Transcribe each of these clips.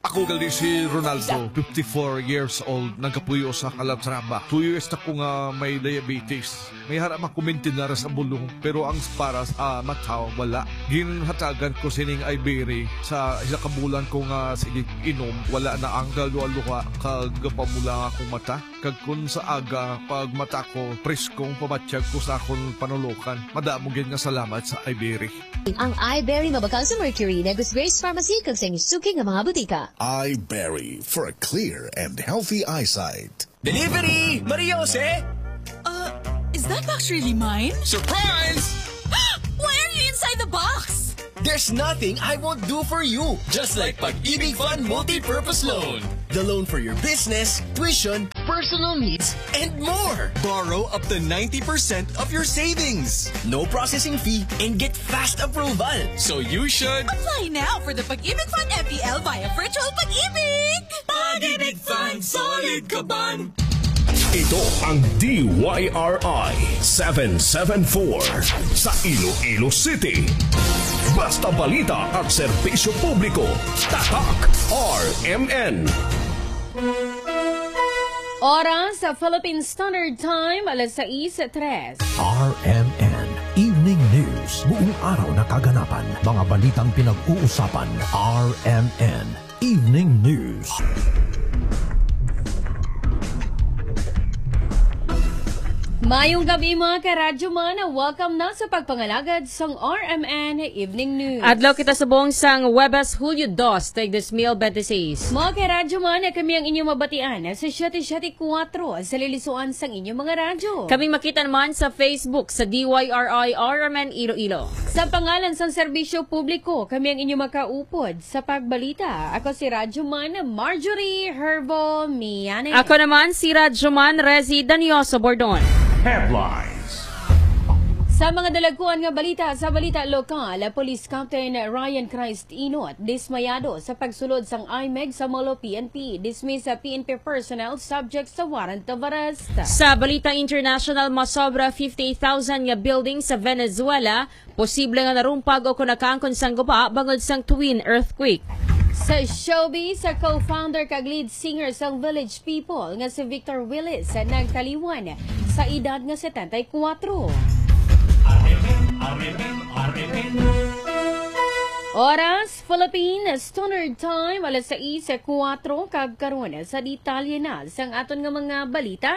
Ako gali si Ronaldo, 54 years old, nagkapuyo sa Calatrava. 2 years na ko nga may diabetes. May harap makumintin na sa bulong, pero ang para sa mataw, wala. Ginhatagan ko sining Ibery sa isa kabulan ko nga sige inom, wala na ang kaluwa-luwa kagpamula akong mata. Kag kun sa aga, pag mata ko, preskong pamatsyag ko sa akong panulukan. Madamo nga salamat sa Ibery. Ang Ibery mabakal sa Mercury, Negus Grace Pharmacy, kag sa suking ng mga butika. Ibery for a clear and healthy eyesight. Delivery! Maria Jose? Is that box really mine? Surprise! Why are you inside the box? There's nothing I won't do for you. Just like Pag-ibig Fund Multi-Purpose Loan. The loan for your business, tuition, personal needs, and more. Borrow up to 90% of your savings. No processing fee and get fast approval. So you should Apply now for the Pag-ibig Fund MPL via Virtual Pag-ibig. Pag-ibig Fund Solid Kaban. Ito ang DYRI 774 sa Iloilo City. Basta balita at serbisyo publiko. Tatak RMN. Oras sa Philippine Standard Time, alas 6:03. RMN Evening News. Buong araw na kaganapan. Mga balitang pinag-uusapan. RMN Evening News. Mayong gabi mga karadyo man, welcome na sa pagpangalagad sang RMN Evening News. Adlaw kita sa buong sang Webes Julio 2, tag 2026. Mga karadyo man, kami ang inyong mabatian sa 774 sa lilisuan sang inyong mga radyo. Kami makita naman sa Facebook sa DYRI RMN Iloilo. Sa pangalan sang serbisyo publiko, kami ang inyong makaupod sa pagbalita. Ako si Radyo Man Marjorie Herbo Miane. Ako naman si Radyo Man Rezi Danioso Bordon. Headlines. Sa mga dalaguan nga balita, sa balita lokal, Police Captain Ryan Christ Inot dismayado sa pagsulod sang IMEG sa Molo PNP. Dismiss sa PNP personnel subject sa warrant of arrest. Sa balita international, masobra 50,000 nga building sa Venezuela, posible nga narumpag o kunakaangkon sang guba bangod sang twin earthquake. Sa showbiz, sa co-founder kag lead singer sang Village People nga si Victor Willis nagtaliwan sa edad nga 74. Oras, Philippine Standard Time, alas 6:04 kag karon sa detalye na sang aton nga mga balita.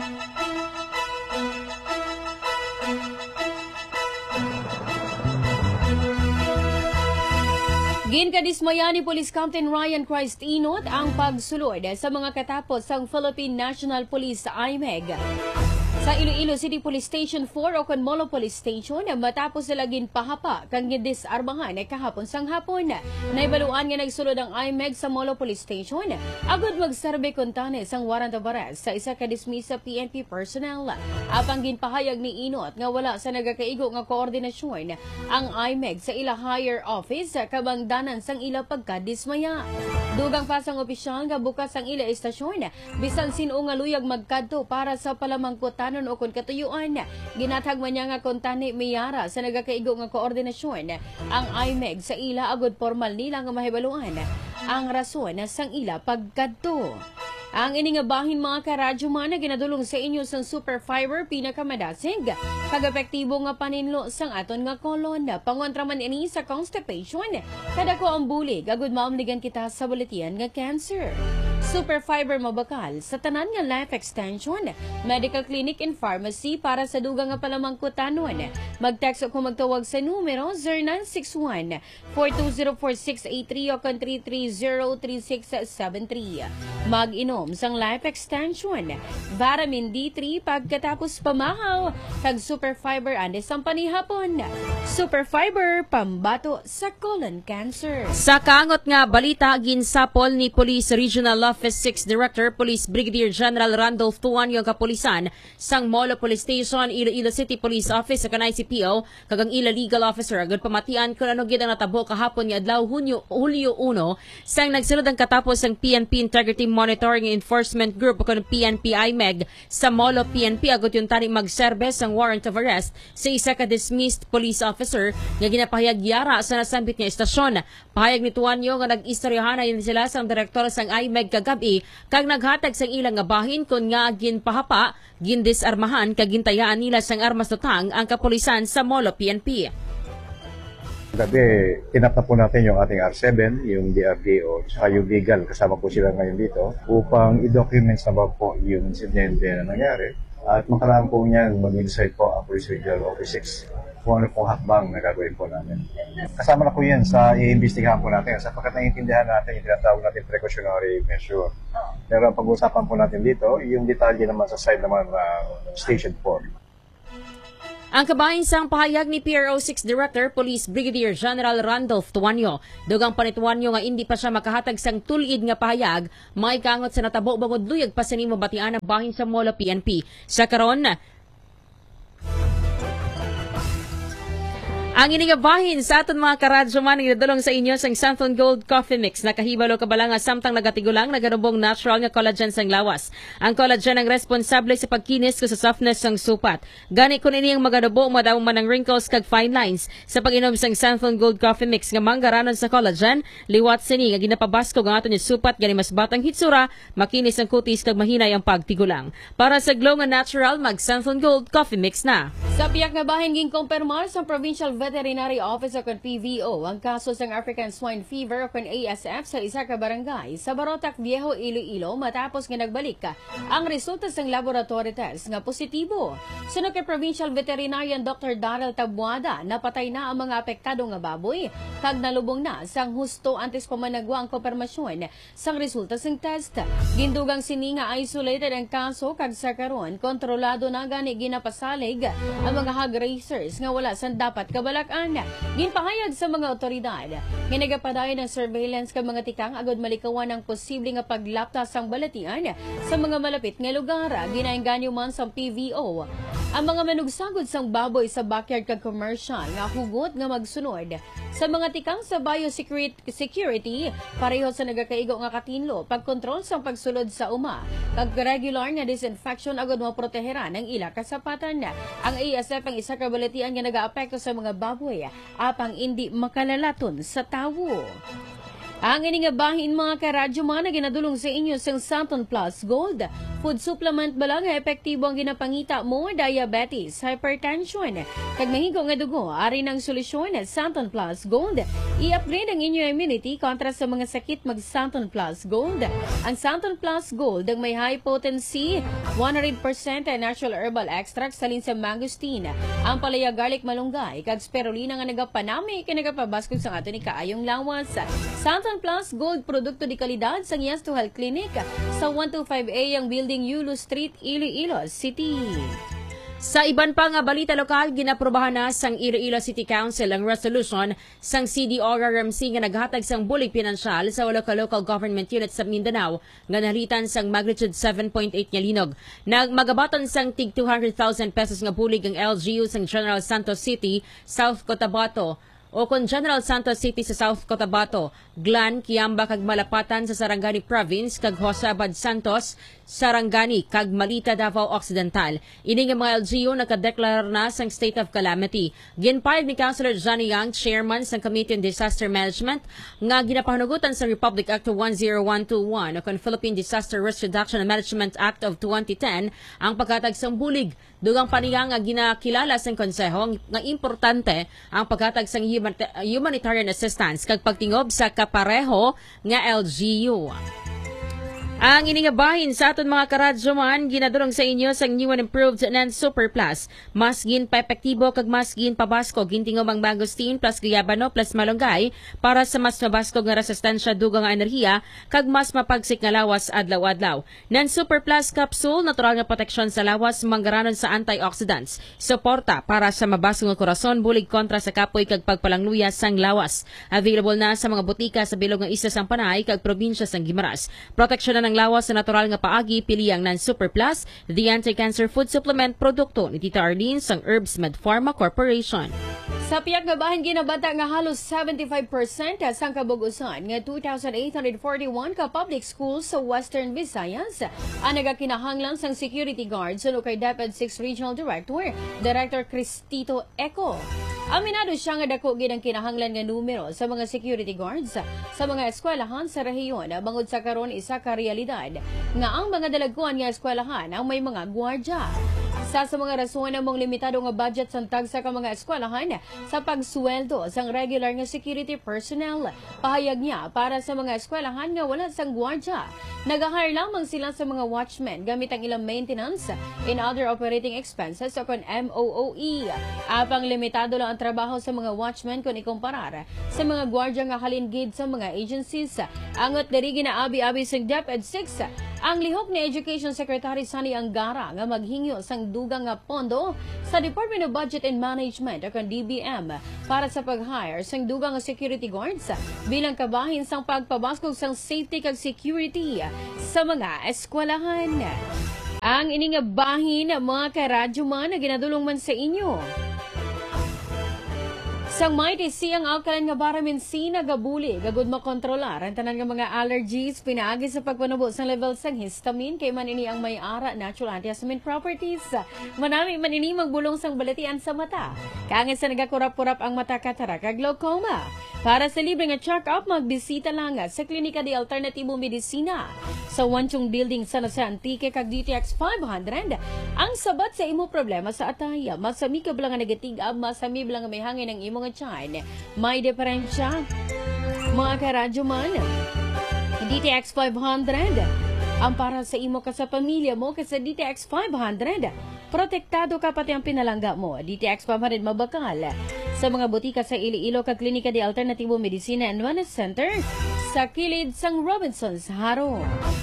Ginkadismaya ni Police Captain Ryan Christ Inot ang pagsulod sa mga katapos sang Philippine National Police IMEG sa Iloilo City Police Station 4 o Molo Police Station matapos sila ginpahapa kang gidisarmahan kahapon sang hapon. Naibaluan nga nagsulod ang IMEG sa Molo Police Station agud magserbe kontane sang warrant of arrest sa isa ka dismiss sa PNP personnel. Apang ginpahayag ni Inot nga wala sa nagakaigo nga koordinasyon ang IMEG sa ila higher office kabangdanan sang ila pagkadismaya. Dugang pasang opisyal nga bukas ang ila estasyon bisan sino nga luyag magkadto para sa palamangkutan o kung katuyuan. Ginatag man niya nga kontani miyara sa nagakaigo nga koordinasyon ang IMEG sa ila agud formal nila nga mahibaluan ang rason sang ila pagkadto. Ang ini nga bahin mga karadyo man na ginadulong sa inyo sang super fiber pinakamadasig kag-epektibo nga paninlo sang aton nga kolon. Pangontra man ini sa constipation kada ko ang bulig agud maamligan kita sa buletian nga cancer. Super fiber mabakal sa tanan nga life extension, medical clinic and pharmacy para sa dugang nga palamangkutanon. Mag-text o kung magtawag sa numero 0961-420-4683 o 330-3673. Mag-inom sang life extension, vitamin D3 pagkatapos pamahaw, kag super fiber ande sang panihapon. Super fiber pambato sa colon cancer. Sa kangot nga balita, ginsapol ni Police Regional Office Office 6 Director Police Brigadier General Randolph Tuanyo kapulisan sang Molo Police Station, Iloilo City Police Office sa kanay CPO kagang ila legal officer agad pamatian kung ano gid ang natabo kahapon nga adlaw Hulyo 1 sang nagsunod ang katapos ang PNP Integrity Monitoring Enforcement Group o PNP IMEG sa Molo PNP agad yung tani magserbe sang warrant of arrest sa isa ka dismissed police officer nga ginapahayag yara sa nasambit nga istasyon. Pahayag ni Tuanyo nga nag-istoryahan na sila sang direktor sang IMEG kagabi kag naghatag sang ilang nga bahin kun nga ginpahapa, gindisarmahan kag gintayaan nila sang armas tutang ang kapulisan sa Molo PNP. Gabi, tinap na po natin yung ating R7, yung DRDO, saka yung legal, kasama po sila ngayon dito, upang i-documents naman po yung insidente na nangyari. At makaraan po niyan, mag-insight po ang Police Regional Office 6 kung ano pong hakbang na gagawin po namin. Kasama na po yan sa i-investigahan po natin sapagkat naiintindihan natin yung tinatawag natin precautionary measure. Pero ang pag-uusapan po natin dito, yung detalye naman sa side naman Station 4. Ang kabahin sang pahayag ni PRO 6 Director Police Brigadier General Randolph Tuanyo. Dugang panituanyo nga hindi pa siya makahatag sang tulid nga pahayag, may kangot sa natabo bangod luyag pa sa nimo batian ang bahin sa Molo PNP. Sa karon, ang inigabahin sa aton mga karadyo man ang nadulong sa inyo sang Santon Gold Coffee Mix. Nakahibalo ka bala nga samtang nagatigulang naganubong natural nga collagen sang lawas. Ang collagen ang responsable sa pagkinis ko sa softness sang supat. Gani kun ini ang maganubo madaw man ang wrinkles kag fine lines sa pag-inom sang Santon Gold Coffee Mix nga manggaranon sa collagen, liwat sini nga ginapabasko nga aton yung supat gani mas batang hitsura, makinis ang kutis kag mahinay ang pagtigulang. Para sa glow nga natural, mag Santon Gold Coffee Mix na. Sa piyak nga bahin ging kumpirmar sa Provincial Veterinary Office o PVO ang kaso ng African Swine Fever o ASF sa isa ka barangay sa Barotac Viejo, Iloilo matapos nga nagbalik ang resulta ng laboratory test nga positibo. Sunod kay Provincial Veterinarian Dr. Daryl Tabuada, napatay na ang mga apektado nga baboy kag nalubong na sang husto antes pa managwa ang konfirmasyon sang resulta ng test. Gindugang sini nga isolated ang kaso kag sa karon kontrolado na gani ginapasalig ang mga hog racers nga wala sang dapat kabalakan. Ginpahayag sa mga otoridad nga nagapadayon ng surveillance ka mga tikang agad malikawan ang posible nga paglaptas sang balatian sa mga malapit nga lugar. Ginainganyo man sa PVO ang mga manugsagod sang baboy sa backyard kag commercial nga hugot nga magsunod sa mga tikang sa biosecurity pareho sa nagakaigo nga katinlo pagkontrol sang pagsulod sa uma kag regular nga disinfection agad maproteheran ang ila kasapatan. Ang ASF ang isa ka balatian nga nagaapekto sa mga baboy apang hindi makalalaton sa tawo. Ang iningabahin mga karadyo man na ginadulong sa inyo sa Santon Plus Gold. Food supplement bala nga epektibo ang ginapangita mo diabetes, hypertension, kag mahigo nga dugo. Ari ng solusyon at Santon Plus Gold. I-upgrade ang inyong immunity kontra sa mga sakit mag Santon Plus Gold. Ang Santon Plus Gold ang may high potency, 100% natural herbal extract salin sa mangosteen, ang palaya garlic malunggay, kag spirulina nga nagapanami kinagapabaskog sa ato ni kaayong lawas. Santon Plus Gold produkto di kalidad sa Yes to Health Clinic sa 125A ang Building Yulo Street, Iloilo City. Sa iban pa nga balita lokal, ginaprobahan na sang Iloilo City Council ang resolution sang CDRRMC nga naghatag sang bulig pinansyal sa walo ka local government unit sa Mindanao nga nahalitan sang magnitude 7.8 nga linog. Nagmagabaton sang tig 200,000 pesos nga bulig ang LGU sang General Santos City, South Cotabato o kon General Santos City sa South Cotabato, Glan, Kiamba kag Malapatan sa Sarangani Province kag Josabad Santos, Sarangani kag Malita, Davao Occidental. Ini nga mga LGU nakadeklarar na sang state of calamity. Ginpayag ni Councilor Johnny Yang, chairman sang Committee on Disaster Management, nga ginapahanugutan sa Republic Act 10121 o kon Philippine Disaster Risk Reduction and Management Act of 2010 ang paghatag sang bulig. Dugang paniya nga ginakilala sang konseho nga importante ang paghatag sang humanitarian assistance kag pagtingob sa kapareho nga LGU. Ang iningabahin sa aton mga karadyo man, ginadulong sa inyo sang new and improved NAN Super Plus. Mas gin pa-epektibo kag mas gin pabasko, gintingob ang mangosteen plus guyabano plus malunggay para sa mas mabasko nga resistensya dugang nga enerhiya kag mas mapagsik nga lawas adlaw-adlaw. NAN Super Plus Capsule, natural nga proteksyon sa lawas, manggaranon sa antioxidants. Suporta para sa mabasko nga korason, bulig kontra sa kapoy kag pagpalangluya sang lawas. Available na sa mga butika sa bilog nga isa sang Panay kag probinsya sang Guimaras. Proteksyon na ng lawas sa natural nga paagi pili ang Non-Super Plus, the anti-cancer food supplement produkto ni Tita Arlene sang Herbs Med Pharma Corporation. Sa piyak nga bahin ginabata nga halos 75% sang kabugusan nga 2,841 ka public schools sa Western Visayas ang nagakinahanglan sang security guards suno kay DepEd 6 Regional Director Cristito Eco. Aminado siya nga dako gid ang kinahanglan nga numero sa mga security guards sa mga eskwelahan sa rehiyon bangod sa karon isa ka realidad nga ang mga dalagkuan nga eskwelahan ang may mga gwardya. Sa mga rason mong limitado nga budget sa tagsa ka mga eskwelahan sa pagsweldo sang regular nga security personnel. Pahayag niya para sa mga eskwelahan nga wala sang gwardya. Nag-hire lamang sila sa mga watchmen gamit ang ilang maintenance and other operating expenses o kon MOOE. Apang limitado lang ang trabaho sa mga watchmen kung ikumparar sa mga gwardya nga halingid sa mga agencies. Angot diri ginaabi-abi sang DepEd 6 ang lihok ni Education Secretary Sunny Angara nga maghingyo sang dugang nga pondo sa Department of Budget and Management o DBM para sa pag-hire sang dugang nga security guards bilang kabahin sang pagpabaskog sang safety kag security sa mga eskwelahan. Ang ining bahin mga karadyo man na ginadulong man sa inyo. Sang may ang alkaline nga vitamin C nagabuli, gagud makontrolar ang tanan nga mga allergies, pinaagi sa pagpanubo sa level sang histamine, kay man ini ang may ara natural antihistamine properties. Manami man ini magbulong sang balatian sa mata. Kaangin sa nagakurap-kurap ang mata, katarak, kag glaucoma. Para sa libre nga check-up, magbisita lang sa Klinika de Alternatibo Medicina sa Wanchong Building sa Nasa Antique kag DTX 500. Ang sabat sa imo problema sa ataya, masami ka blang nga negatigab, masami blang nga may hangin ang imo Chan. May diferensya mga karadyo man. DTX 500 ang para sa imo ka sa pamilya mo kasi DTX 500 protektado ka pati ang pinalangga mo. DTX 500 mabakal sa mga butika sa Iloilo kag Klinika de Alternatibo Medicina and Wellness Center sa kilid sang Robinson's Haro.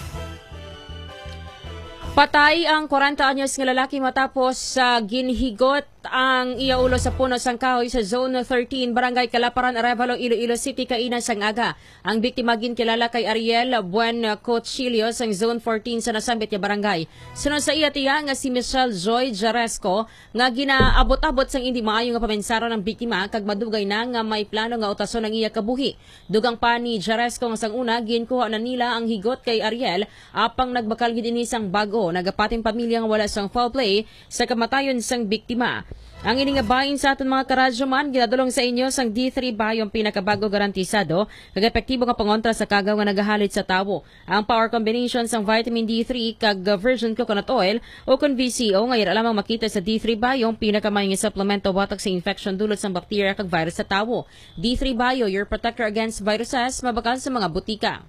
Patay ang 40 anyos nga lalaki matapos sa ginhigot ang iya ulo sa puno sang kahoy sa Zone 13, Barangay Kalaparan, Arevalo, Iloilo City, kaina sang aga. Ang biktima ginkilala kay Ariel Buen Cochilio sang Zone 14 sa nasambit nga barangay. Sunod sa iya tiya nga si Michelle Joy Jaresco nga ginaabot-abot sang hindi maayo nga pamensaro ng biktima kag madugay na nga may plano nga utason ang iya kabuhi. Dugang pa ni Jaresco nga sang una ginkuha na nila ang higot kay Ariel apang nagbakal gid ini sang bago nagapating pamilya nga wala sang foul play sa kamatayon sang biktima. Ang ini nga bahin sa aton mga karadyo man ginadulong sa inyo sang D3 bayong pinakabago garantisado kag epektibo nga pangontra sa kagaw nga nagahalit sa tawo. Ang power combination sang vitamin D3 kag virgin coconut oil o kon VCO nga ira lamang makita sa D3 bayong pinakamayong supplemento batak sa infection dulot sang bakterya kag virus sa tawo. D3 Bio, your protector against viruses, mabakal sa mga butika.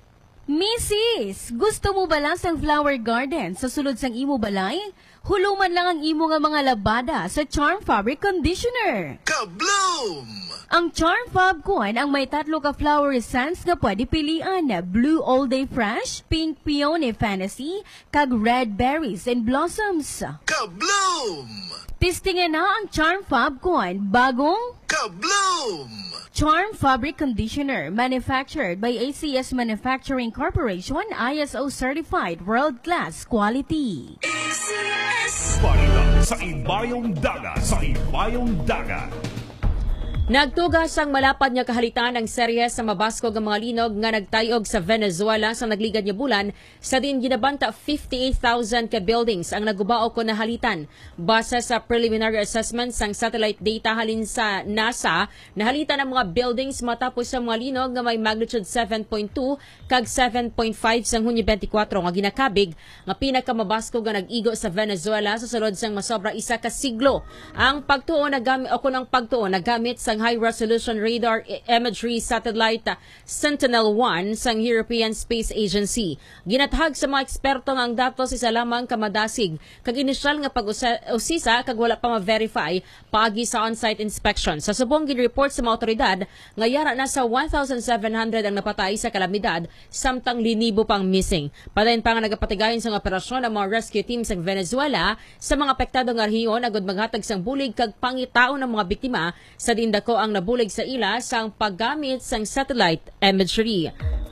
Mrs. Gusto mo ba lang sang flower garden sa sulod sang imo balay? Huluman lang ang imo nga mga labada sa Charm Fabric Conditioner. Kabloom! Ang Charm Fab kuan ang may 3 ka flower scents nga pwede pilian. Blue All Day Fresh, Pink Peony Fantasy, kag Red Berries and Blossoms. Kabloom! Testingin na ang Charm Fab kuan bagong Kabloom! Charm Fabric Conditioner, manufactured by ACS Manufacturing Corporation, ISO certified world-class quality. ACS! Balita sa Ibayong Dagat, sa Ibayong Dagat. Nagtugas ang malapad nga kahalitan ng serye sa mabaskog ang mga linog nga nagtayog sa Venezuela sa nagligad nga bulan sa din ginabanta 58,000 ka buildings ang nagubao ko na halitan. Base sa preliminary assessment sang satellite data halin sa NASA, nahalitan ang mga buildings matapos sa mga linog nga may magnitude 7.2 kag 7.5 sang Hunyo 24 nga ginakabig nga pinakamabaskog nga nag-igo sa Venezuela sa sulod sang masobra isa ka siglo. Ang pagtuon nagamit sa high-resolution radar imagery satellite Sentinel-1 sang European Space Agency. Ginatahag sa mga eksperto nga ang datos isa lamang kamadasig kag inisyal nga pag-usisa kag wala pa ma-verify paagi sa on-site inspection. Sa subong gin-report sa mga otoridad nga yara na sa 1,700 ang napatay sa kalamidad samtang linibo pang missing. Padayon pa nga nagapatigayon sa operasyon ang mga rescue teams sa Venezuela sa mga apektado nga rehiyon agud maghatag sang bulig kag pangitaon ng mga biktima sa dinda ko ang nabulig sa ila sang paggamit sang satellite imagery.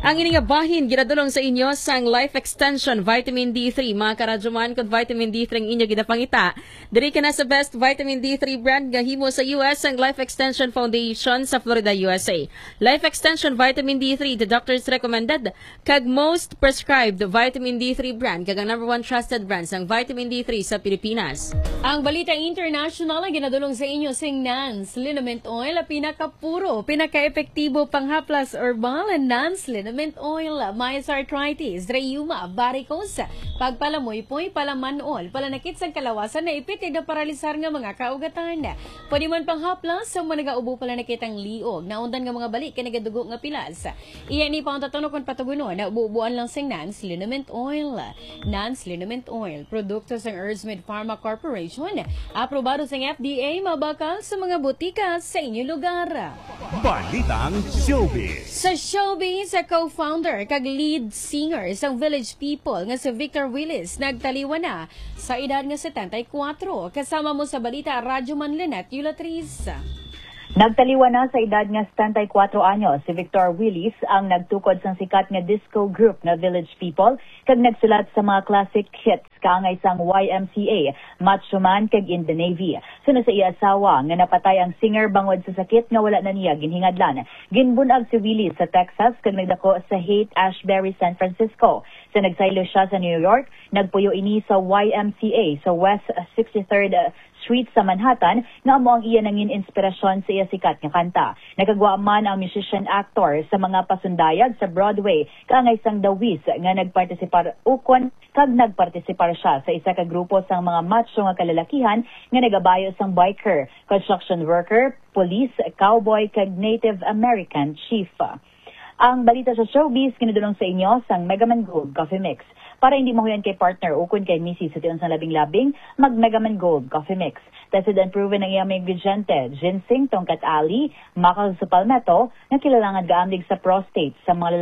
Ang ining bahin ginadulong sa inyo sang Life Extension Vitamin D3. Mga karadyoman, kung Vitamin D3 ang inyo ginapangita, diri ka na sa best Vitamin D3 brand nga himo sa US ang Life Extension Foundation sa Florida, USA. Life Extension Vitamin D3, the doctor's recommended kag most prescribed Vitamin D3 brand kag ang #1 trusted brand sang Vitamin D3 sa Pilipinas. Ang balita international ang ginadulong sa inyo sing Nance Liniment Oil, pinakapuro, pinaka-epektibo panghaplas herbal and Nance Liniment Oil, may arthritis, rheuma, varicose, pagpalamoy-poy, palamanol, palanakit sa kalawasan na ipit na paralisar nga mga kaugatan. Pwede man panghaplas sa mga nagaubo palanakit ang liog, naundan nga mga balik ka nagadugo nga pilas. Iyan ni pa ang tatanong kung patugunon na ububuan lang sing Nance Liniment Oil. Nance Liniment Oil, produkto sa Earthmid Pharma Corporation, aprobado sa FDA, mabakal sa mga butika sa inyong lugar. Balitang Showbiz. Sa showbiz, sa co-founder kag lead singer sa Village People nga si Victor Willis nagtaliwa na sa edad nga 74. Kasama mo sa balita, Radyo Manlinet, Yulatriz. Nagtaliwa na sa edad nga 74 anyos si Victor Willis, ang nagtukod sa sikat nga disco group na Village People kag nagsulat sa mga classic hits kaangay sang YMCA, Macho Man kag In the Navy. Suna sa iya asawa nga napatay ang singer bangod sa sakit nga wala na niya ginhingadlan. Ginbunag si Willis sa Texas kag nagdako sa Haight-Ashbury, San Francisco. Sa nagsaylo siya sa New York, nagpuyo ini sa YMCA sa West 63rd Street sa Manhattan nga amo ang iya nangin inspirasyon sa iya sikat nga kanta. Nakagwa man ang musician-actor sa mga pasundayag sa Broadway kaangay sang The Wiz nga nagpartisipar ukon kag nagpartisipar siya sa isa ka grupo sang mga macho nga kalalakihan nga nagabayo sang biker, construction worker, police, cowboy kag Native American chief. Ang balita sa showbiz kinadulong sa inyo sang Megaman Gold Coffee Mix. Para hindi mahuyan kay partner ukon kay Mrs. sa tiyon sa labing-labing, mag Megaman Gold Coffee Mix. Tested and proven ang iyang mga ingrediente, ginseng, tongkat ali, makal sa palmetto, na kilalangan gaamlig sa prostate sa mga